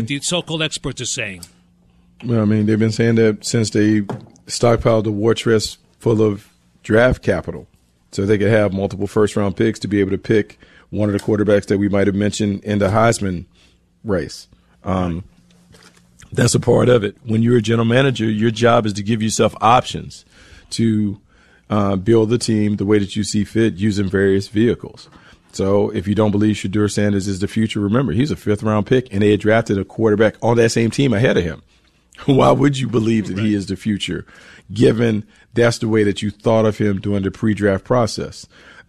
but the so-called experts are saying. Well, I mean, they've been saying that since they stockpiled the war chest full of draft capital so they could have multiple first-round picks to be able to pick one of the quarterbacks that we might have mentioned in the Heisman race. That's a part of it. When you're a general manager, your job is to give yourself options to build the team the way that you see fit using various vehicles. So if you don't believe Shedeur Sanders is the future, remember, he's a fifth-round pick, and they had drafted a quarterback on that same team ahead of him. Why would you believe that he is the future, given that's the way that you thought of him during the pre-draft process?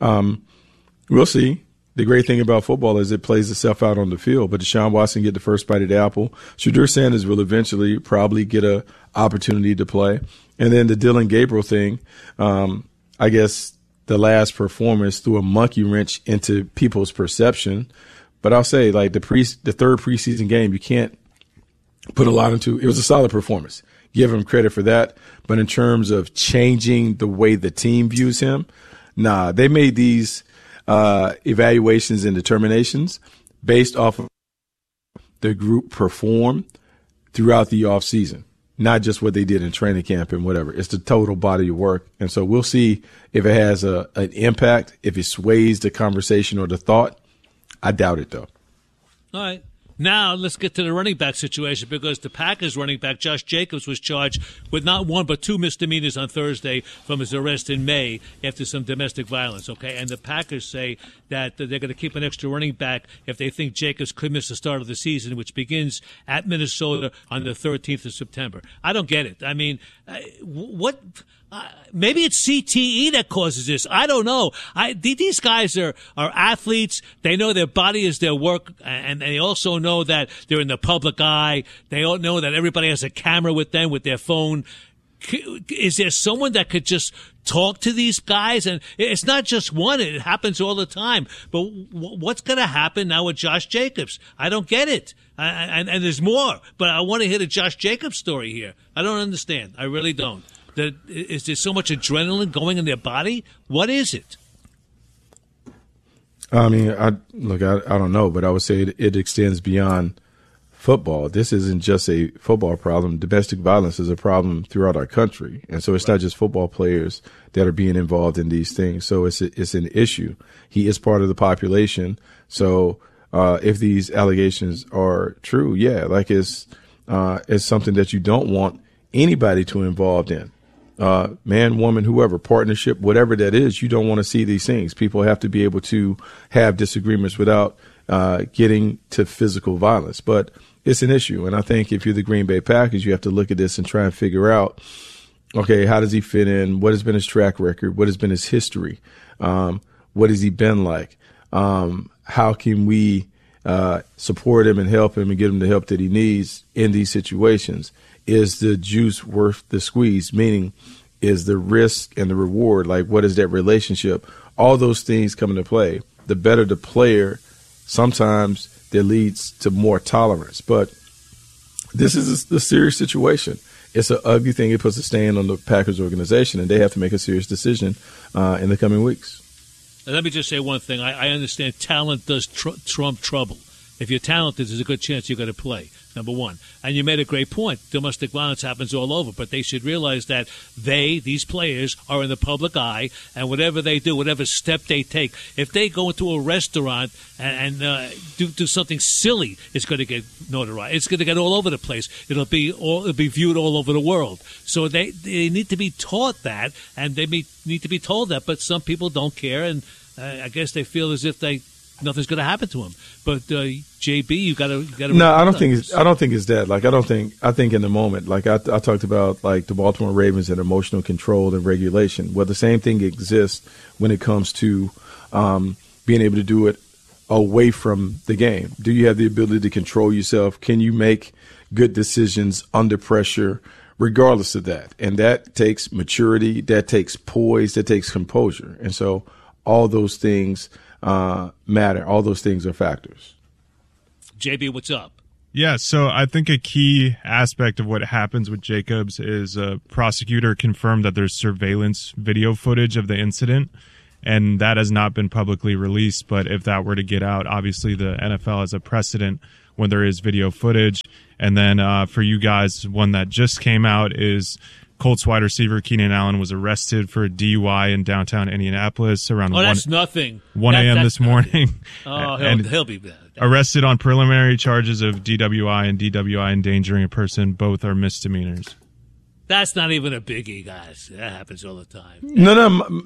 We'll see. The great thing about football is it plays itself out on the field. But Deshaun Watson get the first bite of the apple. Shedeur Sanders will eventually probably get an opportunity to play. And then the Dylan Gabriel thing, I guess the last performance threw a monkey wrench into people's perception. But I'll say, like, the third preseason game, you can't put a lot into. It was a solid performance. Give him credit for that. But in terms of changing the way the team views him, nah, they made these evaluations and determinations based off of the group perform throughout the off season, not just what they did in training camp and whatever. It's the total body of work. And so we'll see if it has an impact, if it sways the conversation or the thought. I doubt it, though. All right. Now let's get to the running back situation, because the Packers running back Josh Jacobs was charged with not one but two misdemeanors on Thursday from his arrest in May after some domestic violence. Okay, and the Packers say that they're going to keep an extra running back if they think Jacobs could miss the start of the season, which begins at Minnesota on the 13th of September. I don't get it. I mean, what? Maybe it's CTE that causes this. I don't know. These guys are athletes. They know their body is their work, and they also know that they're in the public eye. They all know that everybody has a camera with them with their phone. Is there someone that could just talk to these guys? And it's not just one. It happens all the time. But what's going to happen now with Josh Jacobs? I don't get it. And there's more. But I want to hear the Josh Jacobs story here. I don't understand. I really don't. Is there so much adrenaline going in their body? What is it? I mean, I don't know, but I would say it extends beyond football. This isn't just a football problem. Domestic violence is a problem throughout our country. And so it's not just football players that are being involved in these things. So it's an issue. He is part of the population. So if these allegations are true, yeah, like it's something that you don't want anybody to involved in. Man, woman, whoever, partnership, whatever that is, you don't want to see these things. People have to be able to have disagreements without getting to physical violence. But it's an issue. And I think if you're the Green Bay Packers, you have to look at this and try and figure out, okay, how does he fit in? What has been his track record? What has been his history? What has he been like? How can we support him and help him and get him the help that he needs in these situations? Is the juice worth the squeeze? Meaning, is the risk and the reward, like what is that relationship? All those things come into play. The better the player, sometimes that leads to more tolerance. But this is a serious situation. It's an ugly thing. It puts a stain on the Packers organization, and they have to make a serious decision in the coming weeks. And let me just say one thing. I understand talent does trump trouble. If you're talented, there's a good chance you're going to play, number one. And you made a great point. Domestic violence happens all over, but they should realize that these players, are in the public eye, and whatever they do, whatever step they take, if they go into a restaurant and do something silly, it's going to get notoriety. It's going to get all over the place. It'll be viewed all over the world. So they need to be taught that, and they need to be told that, but some people don't care, and I guess they feel as if nothing's going to happen to him. But JB, you got to. No, I don't think it's that. Like, I think in the moment, like I talked about, like the Baltimore Ravens and emotional control and regulation. Well, the same thing exists when it comes to being able to do it away from the game. Do you have the ability to control yourself? Can you make good decisions under pressure, regardless of that? And that takes maturity. That takes poise. That takes composure. And so all those things matter. All those things are factors. JB, what's up? Yeah, so I think a key aspect of what happens with Jacobs is a prosecutor confirmed that there's surveillance video footage of the incident, and that has not been publicly released. But if that were to get out, obviously the NFL has a precedent when there is video footage. And then for you guys, one that just came out is Colts wide receiver Keenan Allen was arrested for a DUI in downtown Indianapolis around 1 a.m. this morning. Oh, he'll be bad. Arrested on preliminary charges of DWI and DWI endangering a person. Both are misdemeanors. That's not even a biggie, guys. That happens all the time. No.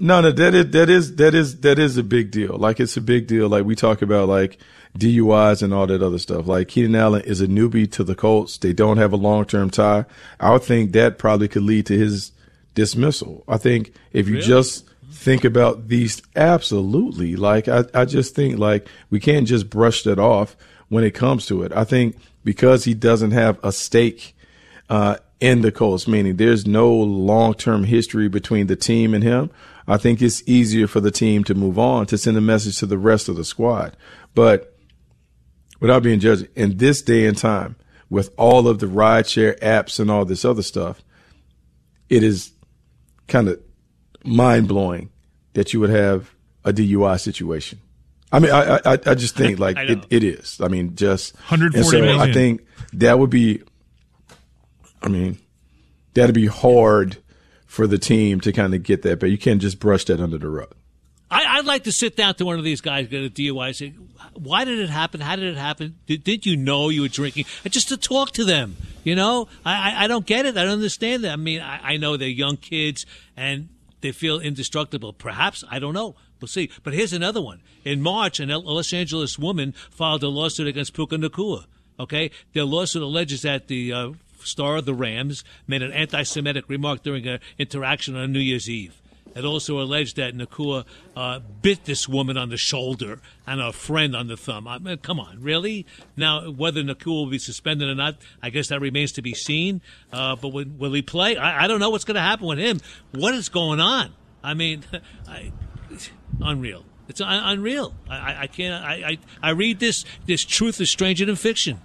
That is a big deal. Like, it's a big deal. Like, we talk about like DUIs and all that other stuff. Like, Keenan Allen is a newbie to the Colts. They don't have a long-term tie. I would think that probably could lead to his dismissal. I think if you just think about these, absolutely. Like, I just think like we can't just brush that off when it comes to it. I think because he doesn't have a stake in the Colts, meaning there's no long-term history between the team and him, I think it's easier for the team to move on, to send a message to the rest of the squad. But without being judged, in this day and time, with all of the rideshare apps and all this other stuff, it is kind of mind-blowing that you would have a DUI situation. I mean, I just think like it is. I mean, just 140 million. I think that would be, I mean, that'd be hard for the team to kind of get that, but you can't just brush that under the rug. I'd like to sit down to one of these guys, get a DUI, and say, why did it happen? How did it happen? Did you know you were drinking? And just to talk to them, you know? I don't get it. I don't understand that. I mean, I know they're young kids and they feel indestructible. Perhaps. I don't know. We'll see. But here's another one. In March, a Los Angeles woman filed a lawsuit against Puka Nacua. Okay? Their lawsuit alleges that the star of the Rams made an anti-Semitic remark during an interaction on New Year's Eve. It also alleged that Nacua bit this woman on the shoulder and a friend on the thumb. I mean, come on, really? Now, whether Nacua will be suspended or not, I guess that remains to be seen. But will he play? I don't know what's going to happen with him. What is going on? I mean, unreal. It's unreal. I can't. I read this truth is stranger than fiction.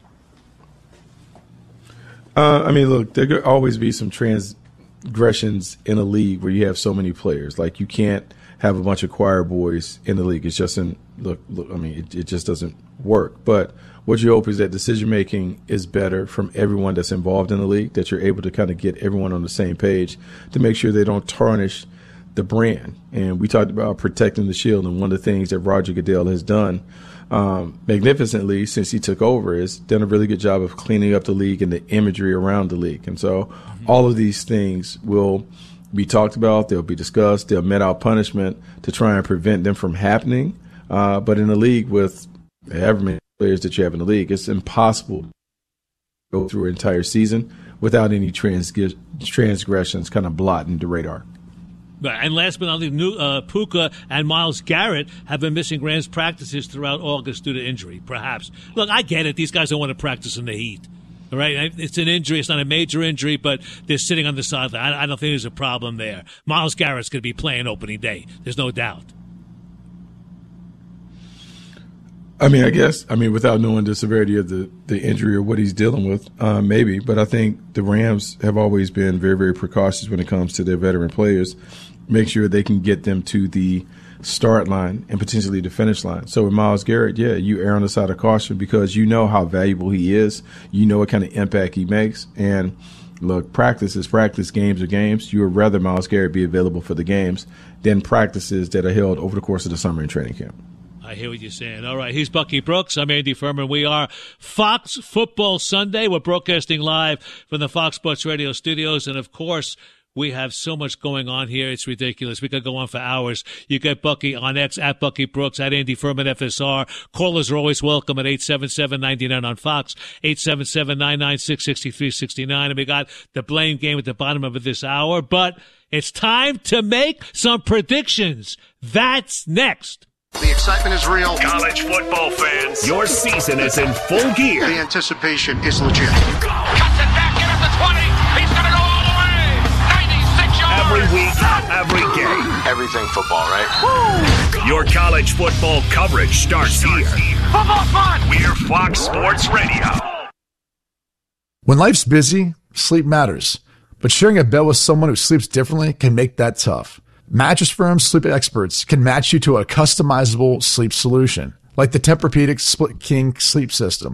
I mean, look, there could always be some transgressions in a league where you have so many players. Like, you can't have a bunch of choir boys in the league. It's just look. I mean, it just doesn't work. But what you hope is that decision making is better from everyone that's involved in the league. That you're able to kind of get everyone on the same page to make sure they don't tarnish the brand. And we talked about protecting the shield, and one of the things that Roger Goodell has done magnificently since he took over is done a really good job of cleaning up the league and the imagery around the league. And so all of these things will be talked about. They'll be discussed. They'll met out punishment to try and prevent them from happening. But in a league with however many players that you have in the league, it's impossible to go through an entire season without any transgressions kind of blotting the radar. And last but not least, Puka and Myles Garrett have been missing Rams practices throughout August due to injury, perhaps. Look, I get it. These guys don't want to practice in the heat. All right? It's an injury. It's not a major injury, but they're sitting on the sideline. I don't think there's a problem there. Myles Garrett's going to be playing opening day. There's no doubt. I mean, I guess, without knowing the severity of the injury or what he's dealing with, maybe. But I think the Rams have always been very, very precautious when it comes to their veteran players. Make sure they can get them to the start line and potentially the finish line. So with Myles Garrett, yeah, you err on the side of caution because you know how valuable he is. You know what kind of impact he makes. And look, practice is practice, games are games. You would rather Myles Garrett be available for the games than practices that are held over the course of the summer and training camp. I hear what you're saying. All right, he's Bucky Brooks. I'm Andy Furman. We are Fox Football Sunday. We're broadcasting live from the Fox Sports Radio studios. And, of course, we have so much going on here. It's ridiculous. We could go on for hours. You get Bucky on X, at Bucky Brooks, at Andy Furman FSR. Callers are always welcome at 877-99 on Fox, 877-996-6369. And we got the blame game at the bottom of this hour. But it's time to make some predictions. That's next. The excitement is real. College football fans, your season is in full gear. The anticipation is legit. Cuts it back in at the 20. He's going to go all the way. 96 yards. Every week, every game. Everything football, right? Woo! Your college football coverage starts here. Football's fun. We're Fox Sports Radio. When life's busy, sleep matters. But sharing a bed with someone who sleeps differently can make that tough. Mattress Firm sleep experts can match you to a customizable sleep solution, like the Tempur-Pedic Split King sleep system.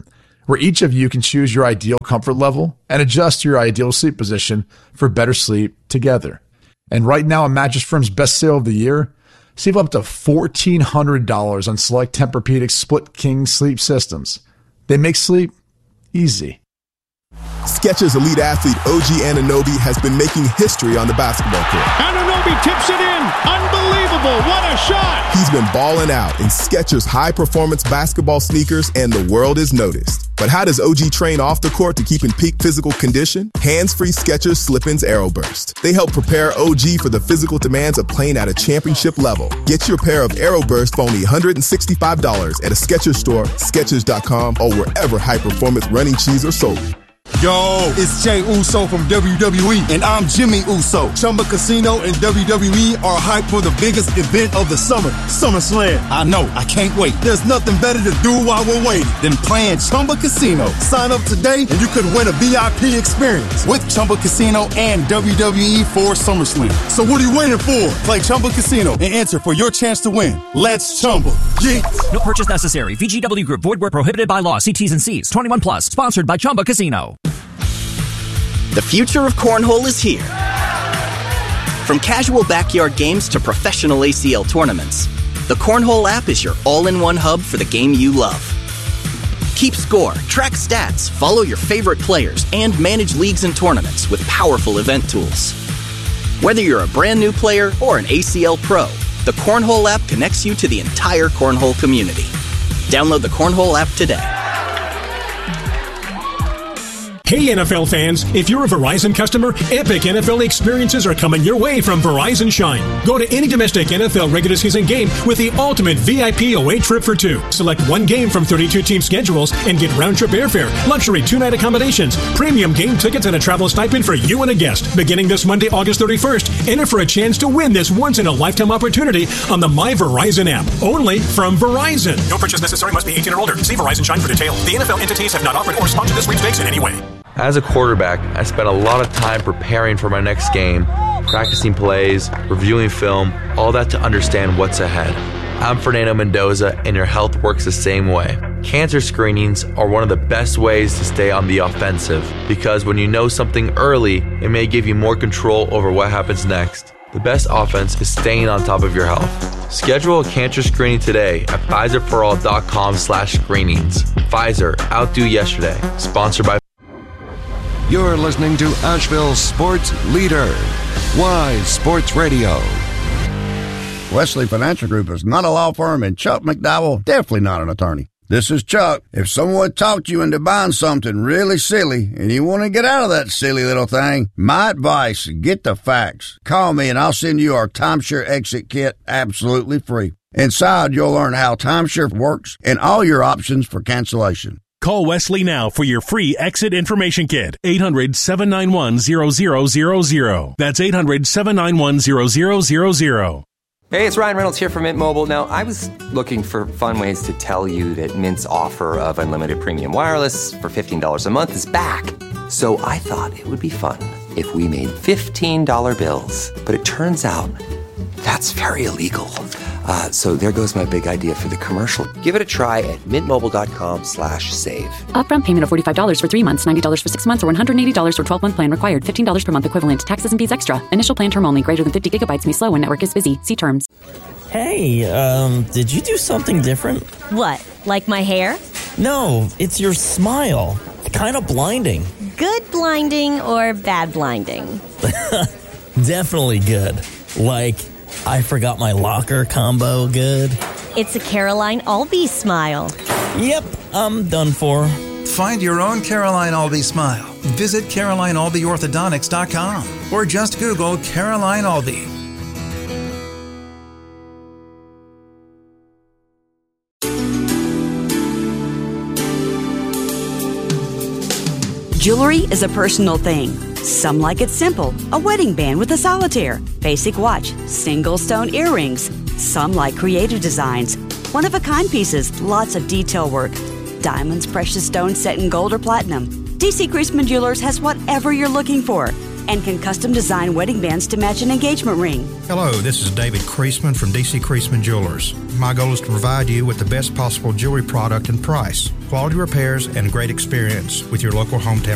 where each of you can choose your ideal comfort level and adjust your ideal sleep position for better sleep together. And right now, on Mattress Firm's best sale of the year, save up to $1,400 on select Tempur-Pedic split king sleep systems. They make sleep easy. Skechers Elite Athlete OG Anunoby has been making history on the basketball court. Anunoby tips it in. Unbelievable. What a shot. He's been balling out in Skechers high-performance basketball sneakers, and the world is noticed. But how does OG train off the court to keep in peak physical condition? Hands-free Skechers Slip-ins AeroBurst. They help prepare OG for the physical demands of playing at a championship level. Get your pair of AeroBurst for only $165 at a Skechers store, Skechers.com, or wherever high-performance running shoes are sold. Yo, it's Jey Uso from WWE, and I'm Jimmy Uso. Chumba Casino and WWE are hyped for the biggest event of the summer, SummerSlam. I know, I can't wait. There's nothing better to do while we're waiting than playing Chumba Casino. Sign up today and you could win a VIP experience with Chumba Casino and WWE for SummerSlam. So what are you waiting for? Play Chumba Casino and enter for your chance to win. Let's Chumba. Yeah. No purchase necessary. VGW Group. Void where prohibited by law. See T's and C's. 21 plus. Sponsored by Chumba Casino. The future of cornhole is here. From casual backyard games to professional ACL tournaments, the Cornhole app is your all-in-one hub for the game you love. Keep score, track stats, follow your favorite players, and manage leagues and tournaments with powerful event tools. Whether you're a brand new player or an ACL pro, the Cornhole app connects you to the entire cornhole community. Download the Cornhole app today. Hey NFL fans, if you're a Verizon customer, epic NFL experiences are coming your way from Verizon Shine. Go to any domestic NFL regular season game with the ultimate VIP away trip for two. Select one game from 32 team schedules and get round-trip airfare, luxury two-night accommodations, premium game tickets, and a travel stipend for you and a guest. Beginning this Monday, August 31st, enter for a chance to win this once-in-a-lifetime opportunity on the My Verizon app, only from Verizon. No purchase necessary, must be 18 or older. See Verizon Shine for details. The NFL entities have not offered or sponsored this sweepstakes in any way. As a quarterback, I spent a lot of time preparing for my next game, practicing plays, reviewing film, all that to understand what's ahead. I'm Fernando Mendoza, and your health works the same way. Cancer screenings are one of the best ways to stay on the offensive, because when you know something early, it may give you more control over what happens next. The best offense is staying on top of your health. Schedule a cancer screening today at PfizerForAll.com/screenings. Pfizer, outdo yesterday. Sponsored by You're listening to Asheville's sports leader, Wise Sports Radio. Wesley Financial Group is not a law firm, and Chuck McDowell, definitely not an attorney. This is Chuck. If someone talked you into buying something really silly and you want to get out of that silly little thing, my advice, get the facts. Call me and I'll send you our timeshare exit kit absolutely free. Inside, you'll learn how timeshare works and all your options for cancellation. Call Wesley now for your free exit information kit. 800-791-0000. That's 800-791-0000. Hey, it's Ryan Reynolds here from Mint Mobile. Now, I was looking for fun ways to tell you that Mint's offer of unlimited premium wireless for $15 a month is back. So I thought it would be fun if we made $15 bills. But it turns out that's very illegal. So there goes my big idea for the commercial. Give it a try at mintmobile.com/save. Upfront payment of $45 for 3 months, $90 for 6 months, or $180 for 12-month plan required. $15 per month equivalent. Taxes and fees extra. Initial plan term only. Greater than 50 gigabytes may slow when network is busy. See terms. Hey, did you do something different? What, like my hair? No, it's your smile. Kind of blinding. Good blinding or bad blinding? Definitely good. Like, I forgot my locker combo good. It's a Caroline Albee smile. Yep, I'm done for. Find your own Caroline Albee smile. Visit CarolineAlbeeOrthodontics.com or just Google Caroline Albee. Jewelry is a personal thing. Some like it simple, a wedding band with a solitaire, basic watch, single stone earrings. Some like creative designs, one-of-a-kind pieces, lots of detail work. Diamonds, precious stones set in gold or platinum. DC Chrisman Jewelers has whatever you're looking for. and can custom design wedding bands to match an engagement ring. Hello, this is David Creasman from DC Creasman Jewelers. My goal is to provide you with the best possible jewelry product and price, quality repairs, and great experience with your local hometown